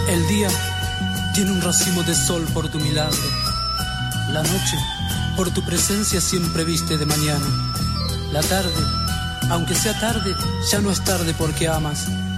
El día tiene un racimo de sol por tu milagro. La noche, por tu presencia, siempre viste de mañana. La tarde, aunque sea tarde, ya no es tarde porque amas.